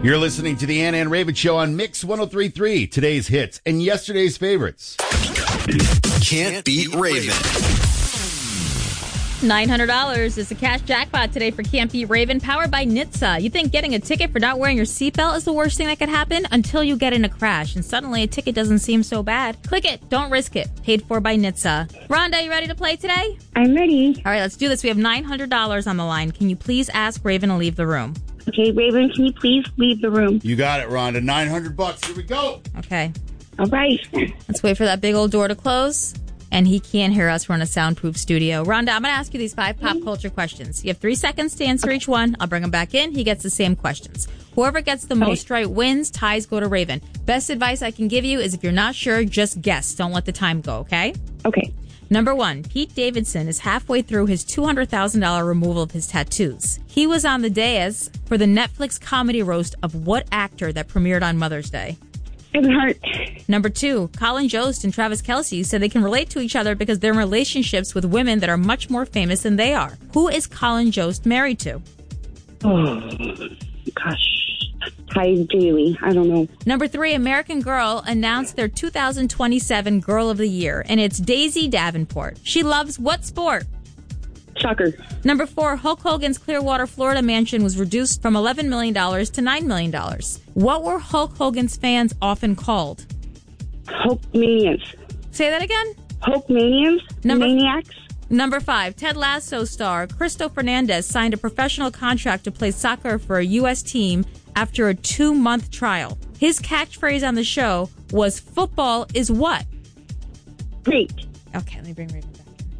You're listening to the Ann and Raven Show on Mix 103.3. Today's hits and yesterday's favorites. Can't beat Raven. $900 is the cash jackpot today for Can't Beat Raven, powered by NHTSA. You think getting a ticket for not wearing your seatbelt is the worst thing that could happen until you get in a crash, and suddenly a ticket doesn't seem so bad. Click it. Don't risk it. Paid for by NHTSA. Rhonda, you ready to play today? I'm ready. All right, let's do this. We have $900 on the line. Can you please ask Raven to leave the room? Okay, Raven, can you please leave the room? You got it, Rhonda. $900. Here we go. Okay. All right. Let's wait for that big old door to close. And he can't hear us. We're in a soundproof studio. Rhonda, I'm going to ask you these 5 pop culture questions. You have 3 seconds to answer each one. I'll bring him back in. He gets the same questions. Whoever gets the most right wins. Ties go to Raven. Best advice I can give you is if you're not sure, just guess. Don't let the time go, okay? Okay. Number 1, Pete Davidson is halfway through his $200,000 removal of his tattoos. He was on the dais for the Netflix comedy roast of what actor that premiered on Mother's Day? Kevin Hart. Number 2, Colin Jost and Travis Kelce said they can relate to each other because they're in relationships with women that are much more famous than they are. Who is Colin Jost married to? Oh, gosh. Ty Daly. I don't know. Number 3, American Girl announced their 2027 Girl of the Year, and it's Daisy Davenport. She loves what sport? Soccer. Number 4, Hulk Hogan's Clearwater, Florida mansion was reduced from $11 million to $9 million. What were Hulk Hogan's fans often called? Hulkmanians. Say that again? Hulkmanians? Maniacs? Number 5, Ted Lasso star Cristo Fernandez signed a professional contract to play soccer for a U.S. team after a 2-month trial. His catchphrase on the show was, "Football is what?" Great. Okay, let me bring Raven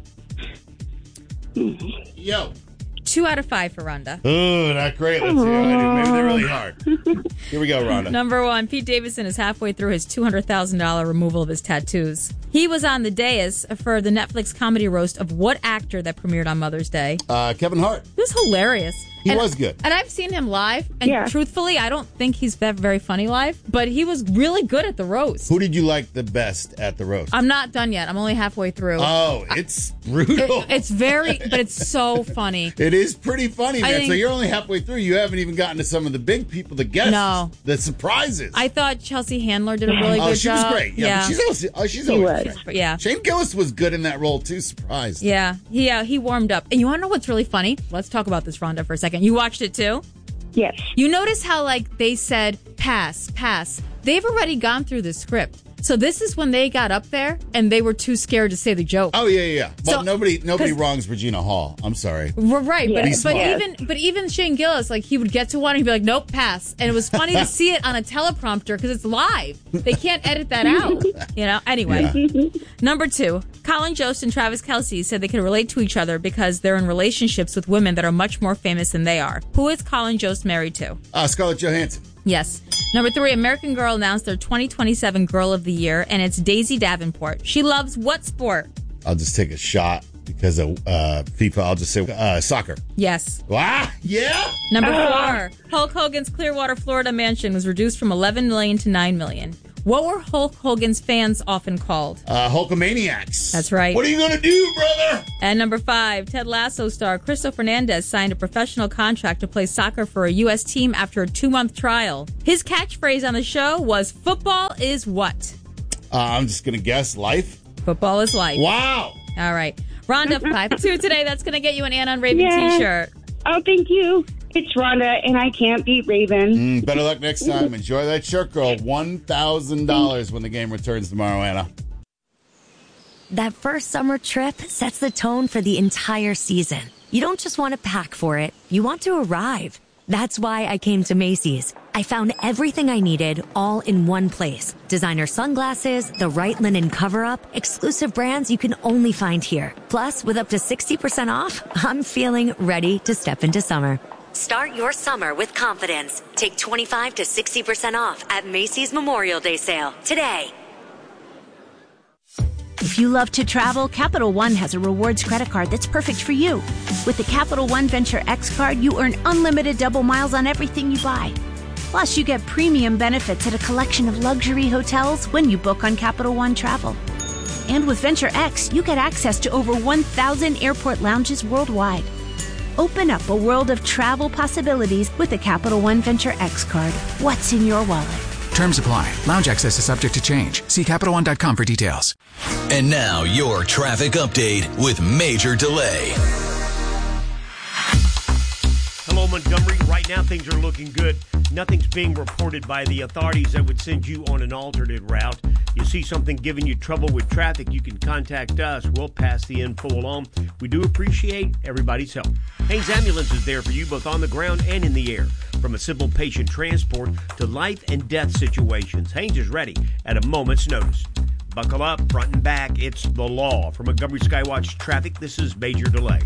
back. Yo. 2 out of 5 for Rhonda. Oh, not great. Let's see how I do. Maybe they're really hard. Here we go, Rhonda. Number 1, Pete Davidson is halfway through his $200,000 removal of his tattoos. He was on the dais for the Netflix comedy roast of what actor that premiered on Mother's Day? Kevin Hart. It was hilarious. He was good. And I've seen him live, and truthfully, I don't think he's very funny live, but he was really good at the roast. Who did you like the best at the roast? I'm not done yet. I'm only halfway through. Oh, it's brutal. It's but it's so funny. It is pretty funny, man. So you're only halfway through. You haven't even gotten to some of the big people, the guests, the surprises. I thought Chelsea Handler did a really good job. She was great. Yeah. But she's always great. But yeah. Shane Gillis was good in that role, too. Surprised. Yeah. He warmed up. And you want to know what's really funny? Let's talk about this, Rhonda, for a second. You watched it, too? Yes. You notice how, they said, pass. They've already gone through the script. So this is when they got up there and they were too scared to say the joke. Oh, yeah. Well, nobody wrongs Regina Hall. I'm sorry. Right. Yeah. But even Shane Gillis, he would get to one and he'd be like, nope, pass. And it was funny to see it on a teleprompter because it's live. They can't edit that out. Anyway. Yeah. Number 2, Colin Jost and Travis Kelce said they can relate to each other because they're in relationships with women that are much more famous than they are. Who is Colin Jost married to? Scarlett Johansson. Yes. Number 3, American Girl announced their 2027 Girl of the Year, and it's Daisy Davenport. She loves what sport? I'll just take a shot because of FIFA. I'll just say soccer. Yes. Wow. Yeah. Number 4, Hulk Hogan's Clearwater, Florida mansion was reduced from $11 million to $9 million. What were Hulk Hogan's fans often called? Hulkamaniacs. That's right. What are you going to do, brother? And number 5, Ted Lasso star Cristo Fernandez signed a professional contract to play soccer for a U.S. team after a 2-month trial. His catchphrase on the show was, "Football is what?" I'm just going to guess life. Football is life. Wow. All right. Rhonda, 5-2 today. That's going to get you an Ann on Raven t-shirt. Oh, thank you. It's Rhonda, and I can't beat Raven. Better luck next time. Enjoy that shirt, girl. $1,000 when the game returns tomorrow, Anna. That first summer trip sets the tone for the entire season. You don't just want to pack for it. You want to arrive. That's why I came to Macy's. I found everything I needed all in one place. Designer sunglasses, the right linen cover-up, exclusive brands you can only find here. Plus, with up to 60% off, I'm feeling ready to step into summer. Start your summer with confidence. Take 25 to 60% off at Macy's Memorial Day sale today. If you love to travel, Capital One has a rewards credit card that's perfect for you. With the Capital One Venture X card, you earn unlimited double miles on everything you buy. Plus, you get premium benefits at a collection of luxury hotels when you book on Capital One Travel. And with Venture X, you get access to over 1,000 airport lounges worldwide. Open up a world of travel possibilities with the Capital One Venture X card. What's in your wallet? Terms apply. Lounge access is subject to change. See CapitalOne.com for details. And now your traffic update with Major Delay. Hello, Montgomery. Right now, things are looking good. Nothing's being reported by the authorities that would send you on an alternate route. You see something giving you trouble with traffic, you can contact us. We'll pass the info along. We do appreciate everybody's help. Haynes Ambulance is there for you both on the ground and in the air. From a simple patient transport to life and death situations, Haynes is ready at a moment's notice. Buckle up, front and back. It's the law. From Montgomery Skywatch Traffic, this is Major Delay.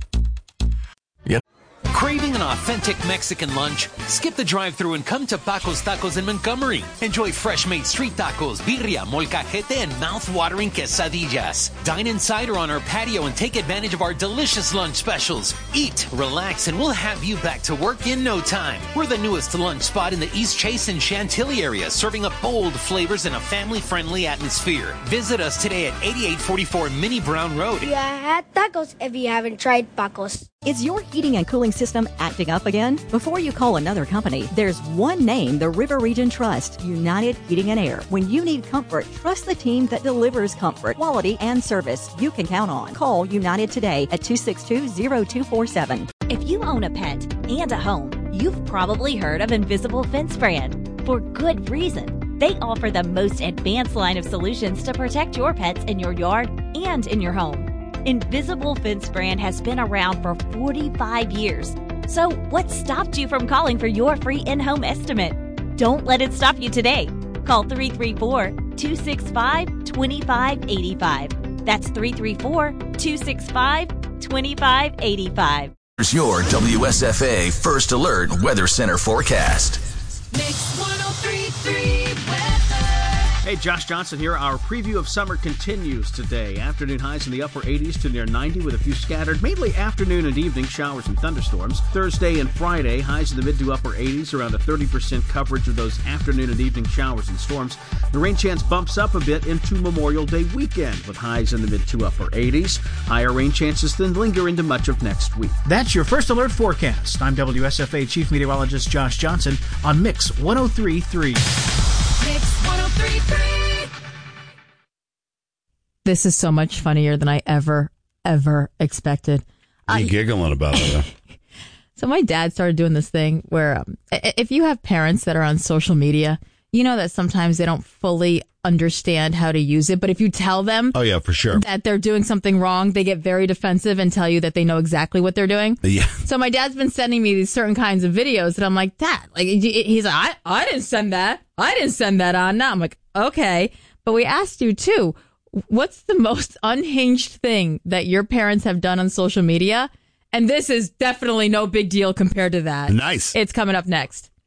Craving an authentic Mexican lunch? Skip the drive-thru and come to Paco's Tacos in Montgomery. Enjoy fresh-made street tacos, birria, molcajete, and mouth-watering quesadillas. Dine inside or on our patio and take advantage of our delicious lunch specials. Eat, relax, and we'll have you back to work in no time. We're the newest lunch spot in the East Chase and Chantilly area, serving up bold flavors in a family-friendly atmosphere. Visit us today at 8844 Minnie Brown Road. You had tacos if you haven't tried Paco's. Is your heating and cooling system acting up again? Before you call another company, there's one name the River Region trusts, United Heating and Air. When you need comfort, trust the team that delivers comfort, quality, and service you can count on. Call United today at 262-0247. If you own a pet and a home, you've probably heard of Invisible Fence Brand. For good reason. They offer the most advanced line of solutions to protect your pets in your yard and in your home. Invisible Fence Brand has been around for 45 years. So what stopped you from calling for your free in-home estimate? Don't let it stop you today. Call 334-265-2585. That's 334-265-2585. Here's your WSFA First Alert Weather Center forecast. Mix 103.3 weather. Hey, Josh Johnson here. Our preview of summer continues today. Afternoon highs in the upper 80s to near 90 with a few scattered, mainly afternoon and evening showers and thunderstorms. Thursday and Friday, highs in the mid to upper 80s, around a 30% coverage of those afternoon and evening showers and storms. The rain chance bumps up a bit into Memorial Day weekend with highs in the mid to upper 80s. Higher rain chances then linger into much of next week. That's your First Alert forecast. I'm WSFA Chief Meteorologist Josh Johnson on Mix 103.3. Mix 103.3. This is so much funnier than I ever expected. What are you giggling about it? So my dad started doing this thing where if you have parents that are on social media, you know that sometimes they don't fully understand how to use it. But if you tell them for sure, that they're doing something wrong, they get very defensive and tell you that they know exactly what they're doing. Yeah. So my dad's been sending me these certain kinds of videos that I'm like, Dad, like he's like, I didn't send that. I didn't send that on. Now I'm like, okay. But we asked you too, what's the most unhinged thing that your parents have done on social media? And this is definitely no big deal compared to that. Nice. It's coming up next.